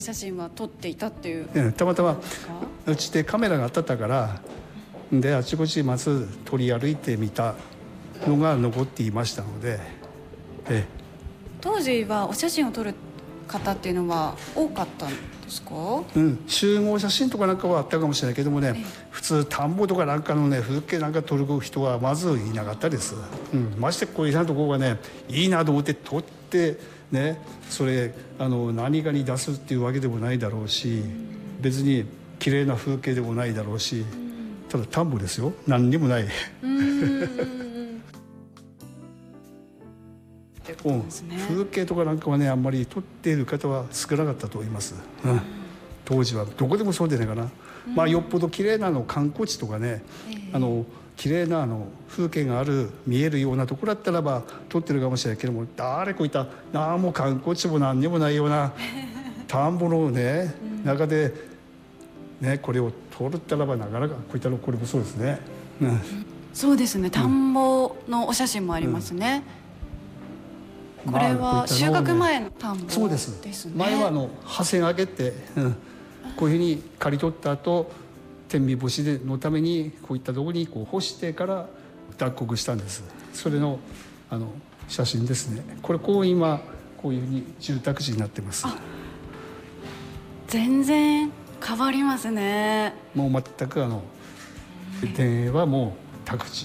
写真は撮っていたっていう、 たまたまうちでカメラがあったからで、あちこちまず取り歩いてみたのが残っていましたので、 当時はお写真を撮る方っていうのは多かったんですか？ 集合写真とかなんかはあったかもしれないけどもね、普通田んぼとかなんかのね風景なんか撮る人はまずいなかったです。ましてこういうところがねいいなと思って撮ってね、それ何かに出すっていうわけでもないだろうし、別に綺麗な風景でもないだろうし、ただ田んぼですよ、何にもない。風景とかなんかはねあんまり撮っている方は少なかったと思います。当時はどこでもそうでないかな。よっぽど綺麗な観光地とかね、綺麗な風景がある見えるようなところだったらば撮ってるかもしれないけども、誰こういった何も観光地も何にもないような田んぼのね中でねこれを撮るったらばなかなかこういったのこれもそうですね。 そうですね、田んぼのお写真もありますね。これは収穫前の田んぼですね。 そうです。前はハセがけて、こういうふうに刈り取った後天日干しのためにこういったところに干してから脱穀したんです。それの写真ですね。これ今こういうふうに住宅地になってます。 全然変わりますね。 もう全く田園はもう宅地。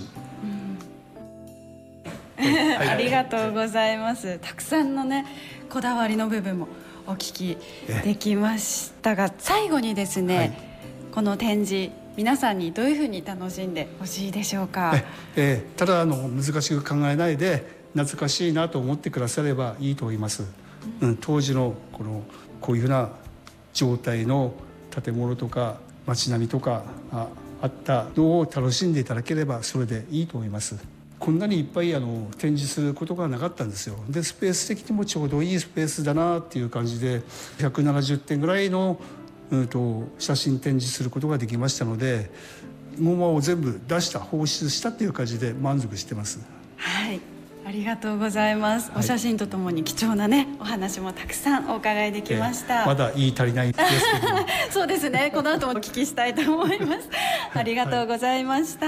ありがとうございます。たくさんのねこだわりの部分もお聞きできましたが、最後にですね、この展示皆さんにどういうふうに楽しんでほしいでしょうか？ ただ難しく考えないで懐かしいなと思ってくださればいいと思います。当時のこういうふうな状態の建物とか街並みとかあったのを楽しんでいただければそれでいいと思います。こんなにいっぱい展示することがなかったんですよ。でスペース的にもちょうどいいスペースだなっていう感じで170点ぐらいの写真展示することができましたので、もう全部放出したっていう感じで満足してます。 はい、ありがとうございます。お写真とともに貴重なねお話もたくさんお伺いできました。 まだ言い足りないですけどそうですね、この後もお聞きしたいと思います。ありがとうございました。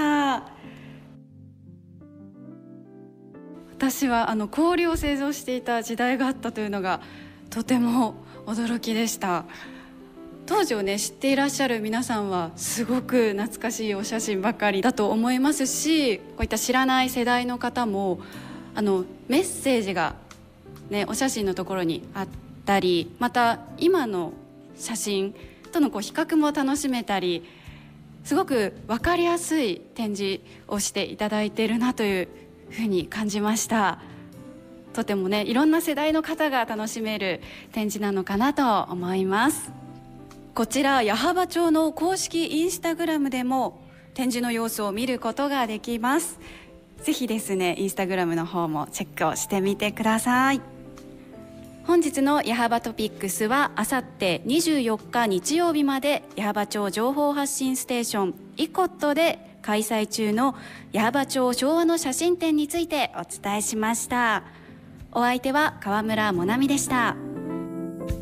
私は氷を製造していた時代があったというのがとても驚きでした。当時をね知っていらっしゃる皆さんはすごく懐かしいお写真ばかりだと思いますし、こういった知らない世代の方もメッセージがねお写真のところにあったり、また今の写真との比較も楽しめたり、すごく分かりやすい展示をしていただいているなというふうに感じました。とてもねいろんな世代の方が楽しめる展示なのかなと思います。こちら矢巾町の公式インスタグラムでも展示の様子を見ることができます。ぜひですねインスタグラムの方もチェックをしてみてください。本日の矢巾トピックスはあさって24日日曜日まで矢巾町情報発信ステーションイコットで開催中の矢巾町昭和の写真展についてお伝えしました。お相手は川村もなみでした。